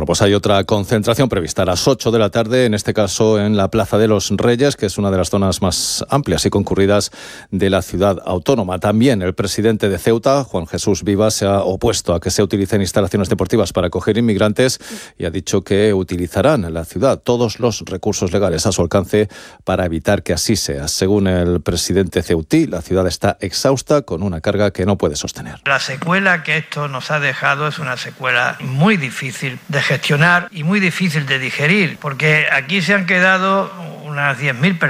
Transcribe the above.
Bueno, pues hay otra concentración prevista a las 8 de la tarde, en este caso en la Plaza de los Reyes, que es una de las zonas más amplias y concurridas de la ciudad autónoma. También el presidente de Ceuta, Juan Jesús Vivas, se ha opuesto a que se utilicen instalaciones deportivas para acoger inmigrantes y ha dicho que utilizarán en la ciudad todos los recursos legales a su alcance para evitar que así sea. Según el presidente ceutí, la ciudad está exhausta con una carga que no puede sostener. La secuela que esto nos ha dejado es una secuela muy difícil de gestionar y muy difícil de digerir, porque aquí se han quedado unas 10.000 personas